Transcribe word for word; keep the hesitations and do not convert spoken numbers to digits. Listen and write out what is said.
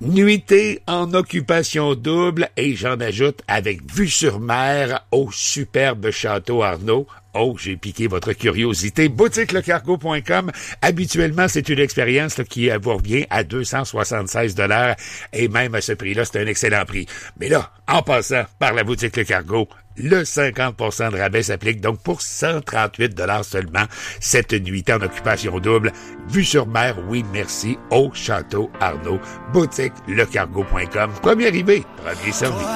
Nuitée en occupation double et j'en ajoute avec vue sur mer au superbe château Arnaud. Oh, j'ai piqué votre curiosité. boutique le cargo point com. Habituellement, c'est une expérience là, qui vous revient à deux cent soixante-seize dollars et même à ce prix-là, c'est un excellent prix. Mais là, en passant par la boutique Le Cargo, le cinquante pour cent de rabais s'applique donc pour cent trente-huit dollars seulement. Cette nuitée en occupation double, vue sur mer, oui merci, au château Arnaud. boutique le cargo point com. Premier arrivé, premier servi.